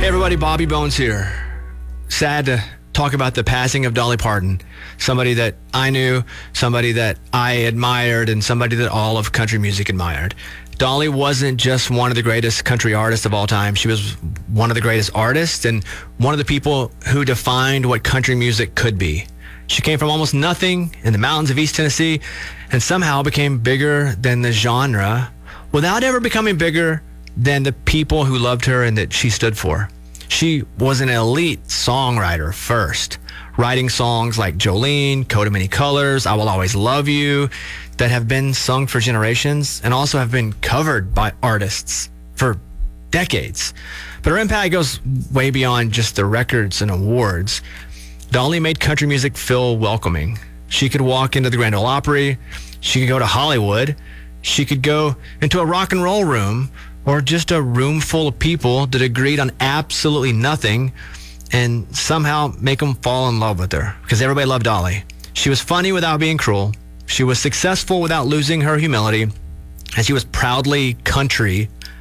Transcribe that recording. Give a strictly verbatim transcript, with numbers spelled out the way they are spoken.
Hey everybody, Bobby Bones here. Sad to talk about the passing of Dolly Parton, somebody that I knew, somebody that I admired, and somebody that all of country music admired. Dolly wasn't just one of the greatest country artists of all time. She was one of the greatest artists and one of the people who defined what country music could be. She came from almost nothing in the mountains of East Tennessee and somehow became bigger than the genre without ever becoming bigger than the people who loved her and that she stood for. She was an elite songwriter first, writing songs like Jolene, Coat of Many Colors, I Will Always Love You, that have been sung for generations and also have been covered by artists for decades. But her impact goes way beyond just the records and awards. Dolly made country music feel welcoming. She could walk into the Grand Ole Opry, she could go to Hollywood, she could go into a rock and roll room or just a room full of people that agreed on absolutely nothing and somehow make them fall in love with her because everybody loved Dolly. She was funny without being cruel. She was successful without losing her humility. And she was proudly country